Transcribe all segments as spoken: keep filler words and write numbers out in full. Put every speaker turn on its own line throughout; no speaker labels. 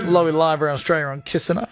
Lowy live around Australia on Kiss and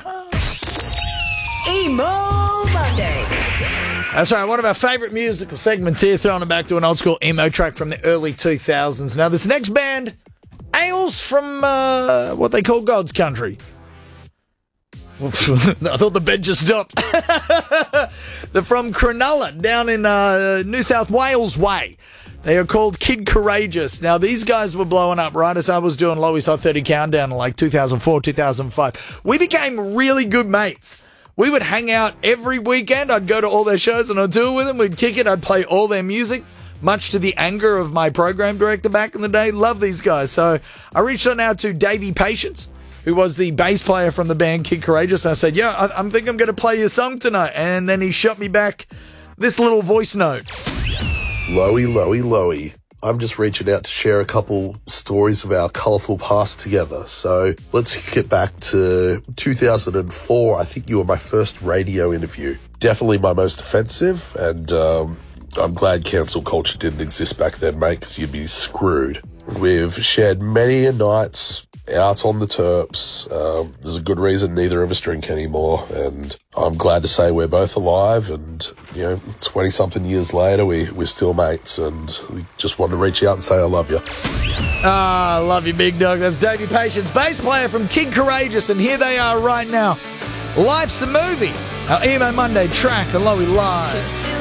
Emo Monday.
That's right, one of our favourite musical segments here, throwing it back to an old school emo track from the early two thousands. Now, this next band hails from uh, what they call God's country. I thought the bed just stopped. They're from Cronulla, down in uh, New South Wales way. They are called Kid Courageous. Now, these guys were blowing up right as I was doing Lowy's Hot thirty Countdown in like two thousand four, two thousand five. We became really good mates. We would hang out every weekend. I'd go to all their shows and I'd tour with them. We'd kick it. I'd play all their music, much to the anger of my program director back in the day. Love these guys. So I reached out now to Davey Patience, who was the bass player from the band Kid Courageous. I said, yeah, I, I think I'm going to play your song tonight. And then he shot me back this little voice note.
Lowy, Lowy, Lowy. I'm just reaching out to share a couple stories of our colourful past together. So let's get back to two thousand four. I think you were my first radio interview. Definitely my most offensive, and um, I'm glad cancel culture didn't exist back then, mate, because you'd be screwed. We've shared many a nights out on the terps. Um, there's a good reason neither of us drink anymore, and I'm glad to say we're both alive, and, you know, twenty-something years later, we, we're still mates, and we just wanted to reach out and say I love you.
Ah, I love you, big dog. That's Davey Patience, bass player from Kid Courageous, and here they are right now. Life's a Movie, our Emo Monday track on Lowy Live.